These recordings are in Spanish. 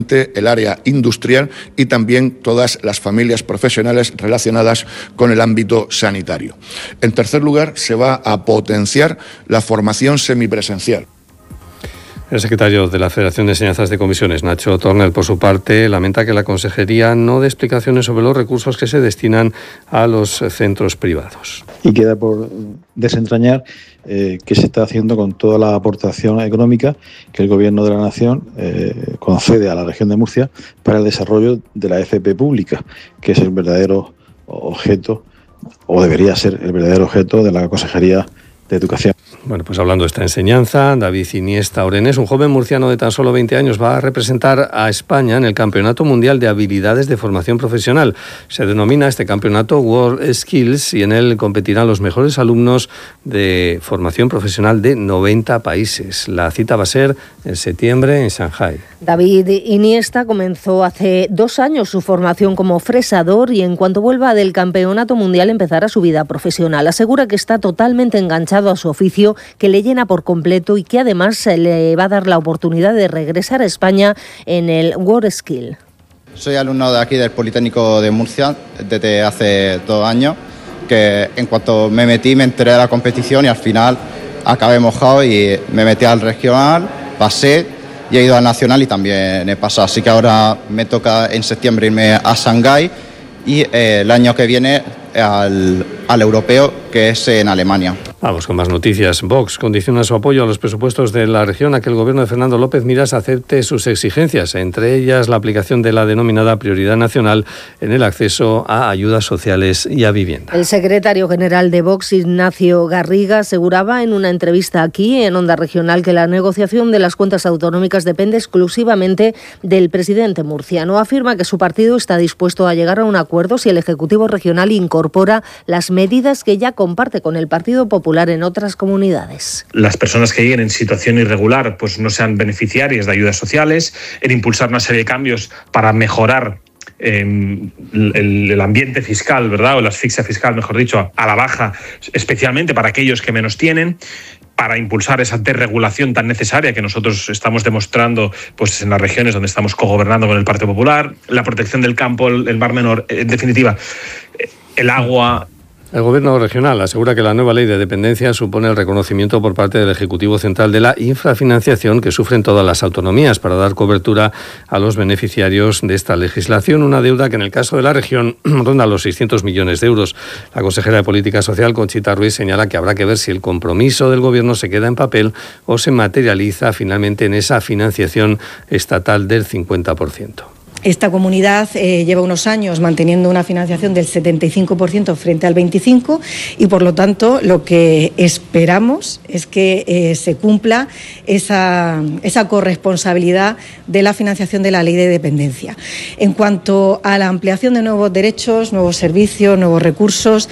el área industrial y también todas las familias profesionales relacionadas con el ámbito sanitario. En tercer lugar, se va a potenciar la formación semipresencial. El secretario de la Federación de Enseñanzas de Comisiones, Nacho Tornel, por su parte, lamenta que la Consejería no dé explicaciones sobre los recursos que se destinan a los centros privados. Y queda por desentrañar qué se está haciendo con toda la aportación económica que el Gobierno de la Nación concede a la región de Murcia para el desarrollo de la FP pública, que es el verdadero objeto, o debería ser el verdadero objeto de la Consejería de Educación. Bueno, pues hablando de esta enseñanza, David Iniesta Orenés, un joven murciano de tan solo 20 años, va a representar a España en el Campeonato Mundial de Habilidades de Formación Profesional. Se denomina este campeonato World Skills y en él competirán los mejores alumnos de formación profesional de 90 países. La cita va a ser en septiembre en Shanghái. David Iniesta comenzó hace 2 años su formación como fresador y en cuanto vuelva del Campeonato Mundial empezará su vida profesional. Asegura que está totalmente enganchado a su oficio, que le llena por completo y que además le va a dar la oportunidad de regresar a España en el World Skill. Soy alumno de aquí del Politécnico de Murcia desde hace 2 años, que en cuanto me metí me enteré de la competición y al final acabé mojado y me metí al regional, pasé y he ido al nacional y también he pasado. Así que ahora me toca en septiembre irme a Shanghái y el año que viene al europeo, que es en Alemania. Vamos con más noticias. Vox condiciona su apoyo a los presupuestos de la región a que el gobierno de Fernando López Miras acepte sus exigencias, entre ellas la aplicación de la denominada prioridad nacional en el acceso a ayudas sociales y a vivienda. El secretario general de Vox, Ignacio Garriga, aseguraba en una entrevista aquí en Onda Regional que la negociación de las cuentas autonómicas depende exclusivamente del presidente murciano. Afirma que su partido está dispuesto a llegar a un acuerdo si el Ejecutivo regional incorpora las medidas que ya comparte con el Partido Popular en otras comunidades. Las personas que lleguen en situación irregular pues no sean beneficiarias de ayudas sociales, en impulsar una serie de cambios para mejorar el ambiente fiscal, ¿verdad? O la asfixia fiscal, mejor dicho, a la baja, especialmente para aquellos que menos tienen, para impulsar esa desregulación tan necesaria que nosotros estamos demostrando pues en las regiones donde estamos cogobernando con el Partido Popular, la protección del campo, el Mar Menor, en definitiva, el agua. El Gobierno regional asegura que la nueva ley de dependencia supone el reconocimiento por parte del Ejecutivo Central de la infrafinanciación que sufren todas las autonomías para dar cobertura a los beneficiarios de esta legislación, una deuda que en el caso de la región ronda los 600 millones de euros. La consejera de Política Social, Conchita Ruiz, señala que habrá que ver si el compromiso del Gobierno se queda en papel o se materializa finalmente en esa financiación estatal del 50%. Esta comunidad lleva unos años manteniendo una financiación del 75% frente al 25% y, por lo tanto, lo que esperamos es que se cumpla esa corresponsabilidad de la financiación de la ley de dependencia. En cuanto a la ampliación de nuevos derechos, nuevos servicios, nuevos recursos,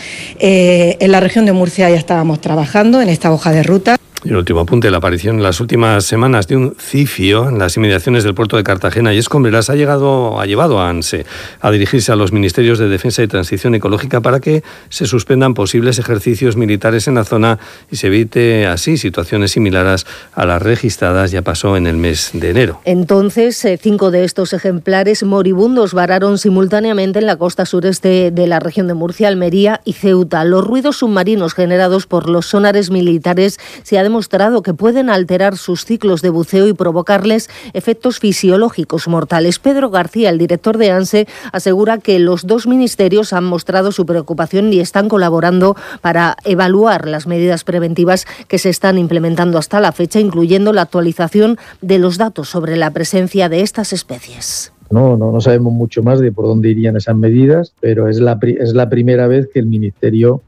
en la región de Murcia ya estábamos trabajando en esta hoja de ruta. Y el último apunte, la aparición en las últimas semanas de un cifio en las inmediaciones del puerto de Cartagena y Escombreras ha llevado a ANSE a dirigirse a los Ministerios de Defensa y Transición Ecológica para que se suspendan posibles ejercicios militares en la zona y se evite así situaciones similares a las registradas, ya pasó en el mes de enero. Entonces, 5 de estos ejemplares moribundos vararon simultáneamente en la costa sureste de la región de Murcia, Almería y Ceuta. Los ruidos submarinos generados por los sonares militares se ha demostrado que pueden alterar sus ciclos de buceo y provocarles efectos fisiológicos mortales. Pedro García, el director de ANSE, asegura que los 2 ministerios han mostrado su preocupación y están colaborando para evaluar las medidas preventivas que se están implementando hasta la fecha, incluyendo la actualización de los datos sobre la presencia de estas especies. No sabemos mucho más de por dónde irían esas medidas, pero es la primera vez que el Ministerio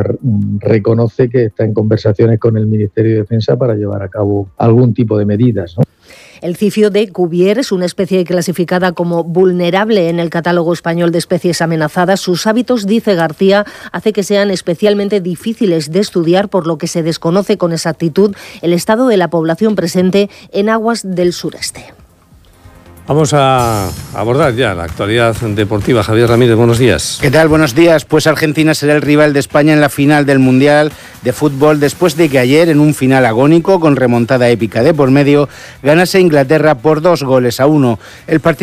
reconoce que está en conversaciones con el Ministerio de Defensa para llevar a cabo algún tipo de medidas, ¿no? El cifio de Cuvier es una especie clasificada como vulnerable en el catálogo español de especies amenazadas. Sus hábitos, dice García, hace que sean especialmente difíciles de estudiar, por lo que se desconoce con exactitud el estado de la población presente en aguas del sureste. Vamos a abordar ya la actualidad deportiva. Javier Ramírez, buenos días. ¿Qué tal? Buenos días. Pues Argentina será el rival de España en la final del Mundial de Fútbol después de que ayer, en un final agónico con remontada épica de por medio, ganase Inglaterra por 2-1. El partido